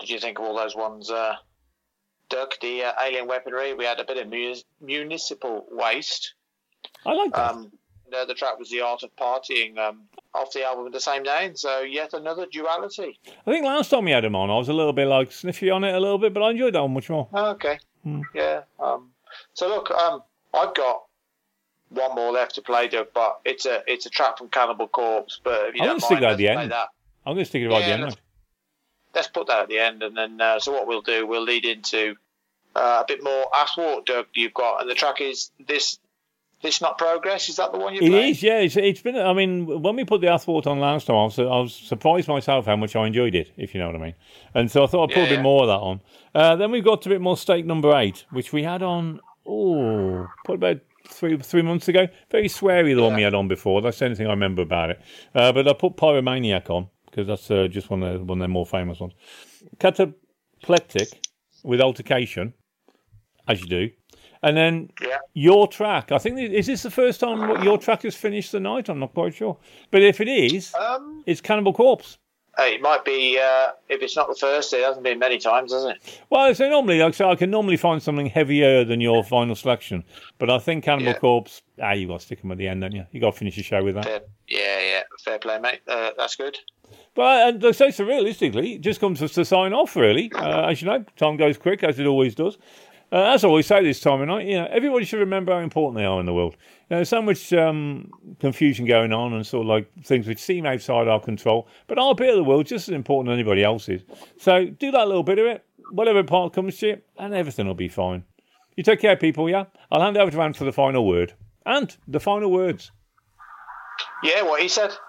did you think of all those ones, Doug? The alien weaponry. We had a bit of municipal waste. I like that. The track was The Art of Partying, off the album with the same name. So yet another duality. I think last time we had him on, I was a little bit like sniffy on it a little bit, but I enjoyed that one much more. Okay. Yeah. So look, I've got one more left to play, Doug, but it's a track from Cannibal Corpse. But if you don't mind, let's play that. I'm going to stick it right at the end. Let's put that at the end, and then so what we'll do, we'll lead into a bit more Athwart, Doug. You've got, and the track is This Not Progress. Is that the one you're playing? It is, yeah. It's been. I mean, when we put the Athwart on last time, I was surprised myself how much I enjoyed it, if you know what I mean. And so I thought I'd put a bit more of that on. Then we've got a bit more Stake number 8, which we had on. Put about three months ago. Very sweary the one we had on before. That's the only thing I remember about it. But I put Pyromaniac on, because that's just one of their more famous ones. Cataplectic with Altercation, as you do. And then your track. I think, is this the first time your track has finished the night? I'm not quite sure. But if it is, it's Cannibal Corpse. It might be, if it's not the first, it hasn't been many times, has it? Well, so normally, like I say, I can normally find something heavier than your final selection. But I think Cannibal Corpse, you've got to stick them at the end, don't you? You've got to finish the show with that. Fair play, mate. That's good. Well, and so realistically, it just comes to sign off, really. As you know, time goes quick, as it always does. As I always say this time of night, everybody should remember how important they are in the world. There's so much confusion going on and sort of like things which seem outside our control, but our bit of the world is just as important as anybody else's. So do that little bit of it, whatever part comes to you, and everything will be fine. You take care, people, yeah? I'll hand over to Ant for the final word. Ant, the final words. Yeah, what he said.